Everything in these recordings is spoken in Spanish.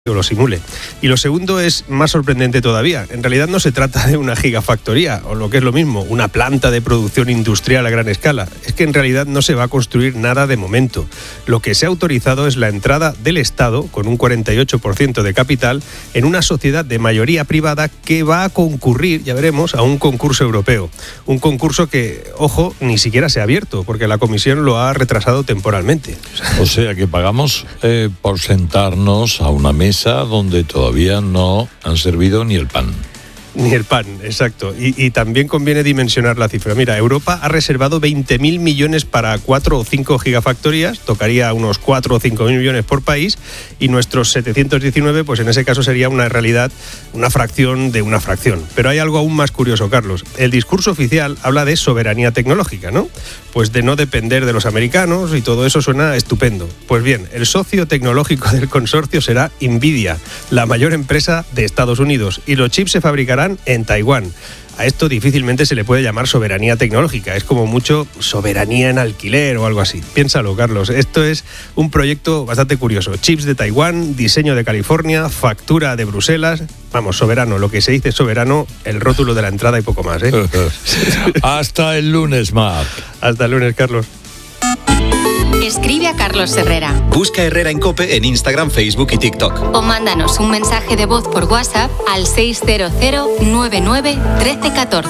lo simule. Y lo segundo es más sorprendente todavía. En realidad no se trata de una gigafactoría, o lo que es lo mismo, una planta de producción industrial a gran escala. Es que en realidad no se va a construir nada de momento. Lo que se ha autorizado es la entrada del Estado, con un 48% de capital, en una sociedad de mayoría privada que va a concurrir, ya veremos, a un concurso europeo. Un concurso que, ojo, ni siquiera se ha abierto, porque la Comisión lo ha retrasado temporalmente. O sea que pagamos por sentarnos a una mesa donde todavía no han servido ni el pan. Ni el pan, exacto. Y también conviene dimensionar la cifra. Mira, Europa ha reservado 20.000 millones para 4 o 5 gigafactorías, tocaría unos 4 o 5.000 millones por país, y nuestros 719, pues en ese caso sería una realidad, una fracción de una fracción. Pero hay algo aún más curioso, Carlos. El discurso oficial habla de soberanía tecnológica, ¿no? Pues de no depender de los americanos, y todo eso suena estupendo. Pues bien, el socio tecnológico del consorcio será Nvidia, la mayor empresa de Estados Unidos, y los chips se fabricarán en Taiwán. A esto difícilmente se le puede llamar soberanía tecnológica, es como mucho soberanía en alquiler o algo así. Piénsalo, Carlos, esto es un proyecto bastante curioso. Chips de Taiwán, diseño de California, factura de Bruselas. Vamos, soberano, lo que se dice soberano, el rótulo de la entrada y poco más, ¿eh? Hasta el lunes, Marc. Hasta el lunes, Carlos. Escribe a Carlos Herrera. Busca Herrera en COPE en Instagram, Facebook y TikTok. O mándanos un mensaje de voz por WhatsApp al 600 99 13 14.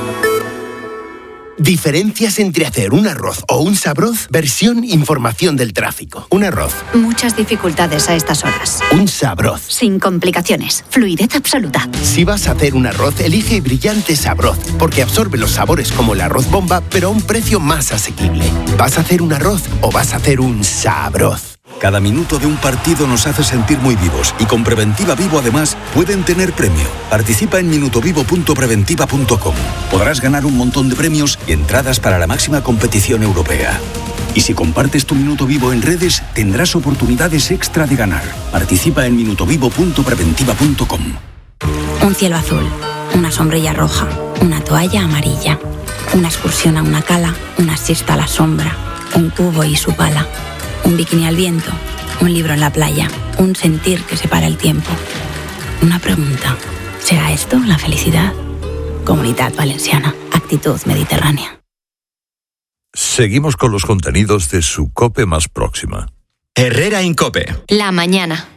Diferencias entre hacer un arroz o un sabroz. Versión información del tráfico. Un arroz. Muchas dificultades a estas horas. Un sabroz. Sin complicaciones. Fluidez absoluta. Si vas a hacer un arroz, elige Brillante Sabroz, porque absorbe los sabores como el arroz bomba, pero a un precio más asequible. ¿Vas a hacer un arroz o vas a hacer un sabroz? Cada minuto de un partido nos hace sentir muy vivos y con Preventiva Vivo además pueden tener premio. Participa en minutovivo.preventiva.com. Podrás ganar un montón de premios y entradas para la máxima competición europea. Y si compartes tu Minuto Vivo en redes, tendrás oportunidades extra de ganar. Participa en minutovivo.preventiva.com. Un cielo azul, una sombrilla roja, una toalla amarilla, una excursión a una cala, una siesta a la sombra, un cubo y su pala. Un bikini al viento, un libro en la playa, un sentir que separa el tiempo. Una pregunta, ¿será esto la felicidad? Comunitat Valenciana, actitud mediterránea. Seguimos con los contenidos de su COPE más próxima. Herrera en COPE. La mañana.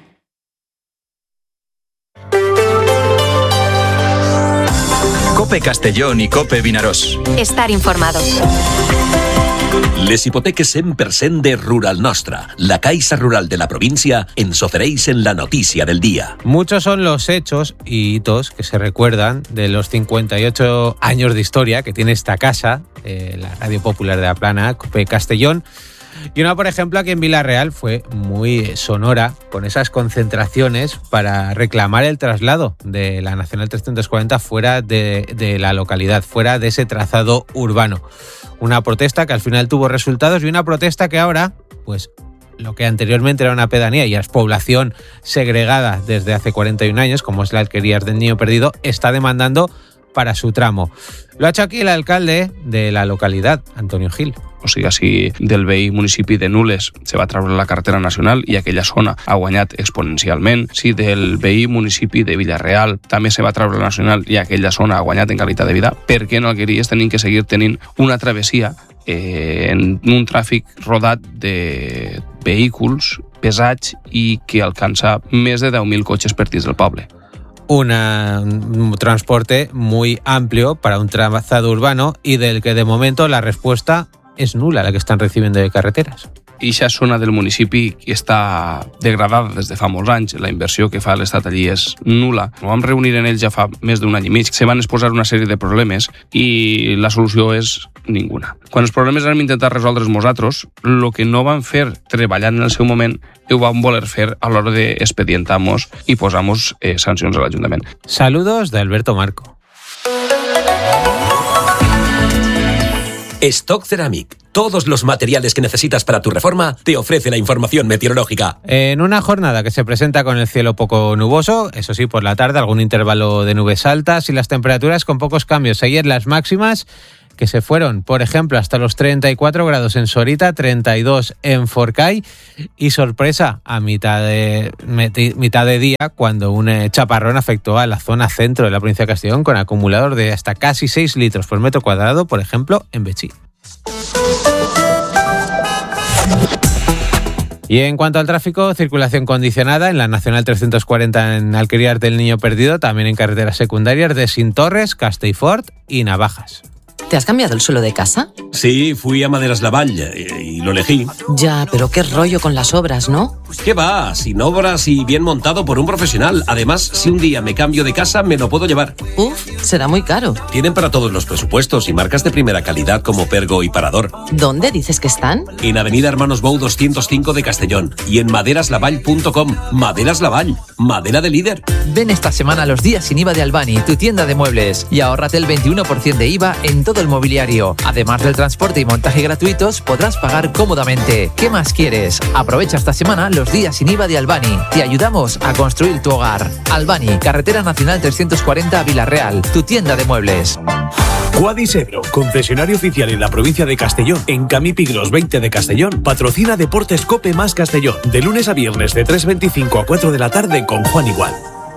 COPE Castellón y COPE Vinaròs. Estar informado. Les hipoteques 100% de Rural Nostra, la Caixa Rural de la provincia, ens ofereix en la notícia del día. Muchos son los hechos y hitos que se recuerdan de los 58 años de historia que tiene esta casa, la Radio Popular de la Plana, COPE Castellón. Y una, por ejemplo, aquí en Vila-real fue muy sonora con esas concentraciones para reclamar el traslado de la Nacional 340 fuera de la localidad, fuera de ese trazado urbano. Una protesta que al final tuvo resultados y una protesta que ahora, pues lo que anteriormente era una pedanía y es población segregada desde hace 41 años, como es la Alquerías del Niño Perdido, está demandando para su tramo. Lo ha hecho aquí el alcalde de la localidad, Antonio Gil. O sigui, si del veí municipi de Nules se va treure la carretera nacional i aquella zona ha guanyat exponencialment, si del veí municipi de Vila-real també se va treure la nacional i aquella zona ha guanyat en qualitat de vida, per què no Alqueries tenim que seguir tenint una travessia en un tràfic rodat de vehicles pesats i que alcança més de 10.000 cotxes per dins del poble? Un transporte muy amplio para un trazado urbano y del que de momento la respuesta es nula, la que están recibiendo de carreteras. Ixa zona del municipi està degradada des de fa molts anys. La inversió que fa l'Estat allí és nula. Ho vam reunir en ells ja fa més d'un any i mig. Se van exposar una sèrie de problemes i la solució és ninguna. Quan els problemes hem intentat resoldre'ls nosaltres, el que no vam fer treballant en el seu moment ho vam voler fer a l'hora d'expedientar-nos i posar-nos sancions a l'Ajuntament. Saludos de Alberto Marco. Stock Ceramic. Todos los materiales que necesitas para tu reforma te ofrece la información meteorológica. En una jornada que se presenta con el cielo poco nuboso, eso sí, por la tarde algún intervalo de nubes altas y las temperaturas con pocos cambios. Ayer las máximas que se fueron, por ejemplo, hasta los 34 grados en Sorita, 32 en Forcay y sorpresa a mitad de día cuando un chaparrón afectó a la zona centro de la provincia de Castellón con acumulador de hasta casi 6 litros por metro cuadrado, por ejemplo, en Betxí. Y en cuanto al tráfico, circulación condicionada en la Nacional 340 en Alquerías del Niño Perdido, también en carreteras secundarias de Cintorres, Castellfort y Navajas. ¿Te has cambiado el suelo de casa? Sí, fui a Maderas Lavall y lo elegí. Ya, pero qué rollo con las obras, ¿no? ¿Qué va? Sin obras y bien montado por un profesional. Además, si un día me cambio de casa, me lo puedo llevar. Uf, será muy caro. Tienen para todos los presupuestos y marcas de primera calidad como Pergo y Parador. ¿Dónde dices que están? En Avenida Hermanos Bou 205 de Castellón y en maderaslavall.com. Maderas Lavall, madera de líder. Ven esta semana a los días sin IVA de Albani, tu tienda de muebles, y ahórrate el 21% de IVA en todo el mobiliario. Además del transporte y montaje gratuitos, podrás pagar cómodamente. ¿Qué más quieres? Aprovecha esta semana los días sin IVA de Albani. Te ayudamos a construir tu hogar. Albani, Carretera Nacional 340 Vila-real, tu tienda de muebles. Quadis Ebro, concesionario oficial en la provincia de Castellón, en Camí Pigros 20 de Castellón, patrocina Deportes Cope más Castellón, de lunes a viernes de 3:25 a 4 de la tarde con Juan Igual.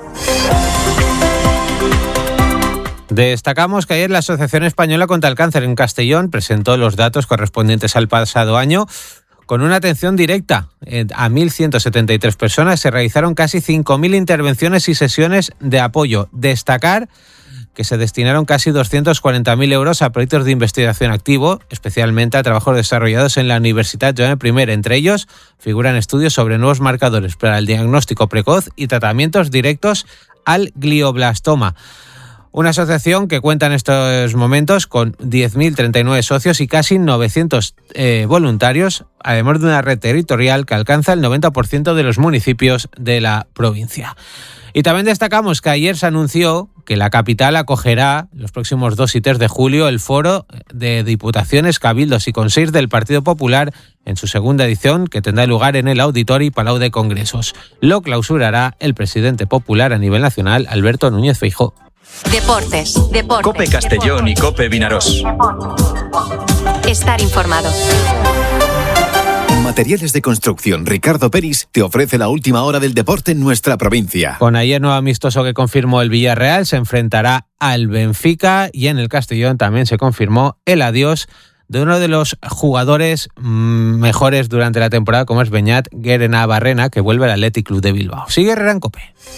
Destacamos que ayer la Asociación Española contra el Cáncer en Castellón presentó los datos correspondientes al pasado año. Con una atención directa a 1.173 personas se realizaron casi 5.000 intervenciones y sesiones de apoyo. Destacar que se destinaron casi 240.000 euros a proyectos de investigación activo, especialmente a trabajos desarrollados en la Universidad Joan I. Entre ellos figuran estudios sobre nuevos marcadores para el diagnóstico precoz y tratamientos directos al glioblastoma. Una asociación que cuenta en estos momentos con 10.039 socios y casi 900 voluntarios, además de una red territorial que alcanza el 90% de los municipios de la provincia. Y también destacamos que ayer se anunció que la capital acogerá los próximos 2 y 3 de julio el foro de Diputaciones, Cabildos y Consells del Partido Popular en su segunda edición, que tendrá lugar en el Auditori Palau de Congresos. Lo clausurará el presidente popular a nivel nacional, Alberto Núñez Feijóo. Deportes. Cope Castellón y Cope Vinarós. Estar informado. Materiales de Construcción Ricardo Peris te ofrece la última hora del deporte en nuestra provincia. Con ayer nuevo amistoso que confirmó el Villarreal, se enfrentará al Benfica, y en el Castellón también se confirmó el adiós de uno de los jugadores mejores durante la temporada, como es Beñat Guerenabarrena, que vuelve al Athletic Club de Bilbao. Sigue Herrera en Cope.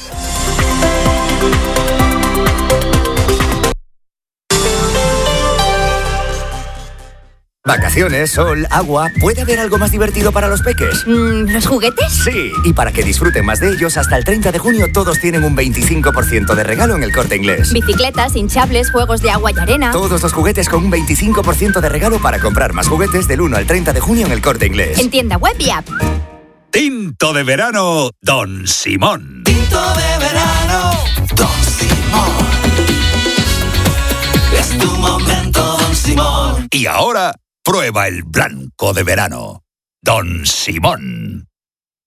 Vacaciones, sol, agua. ¿Puede haber algo más divertido para los peques? ¿Los juguetes? Sí, y para que disfruten más de ellos, hasta el 30 de junio todos tienen un 25% de regalo en El Corte Inglés. Bicicletas, hinchables, juegos de agua y arena. Todos los juguetes con un 25% de regalo para comprar más juguetes del 1 al 30 de junio en El Corte Inglés. En tienda web y app. Tinto de verano, Don Simón. Tinto de verano, Don Simón. Es tu momento, Don Simón. Y ahora, prueba el blanco de verano, Don Simón.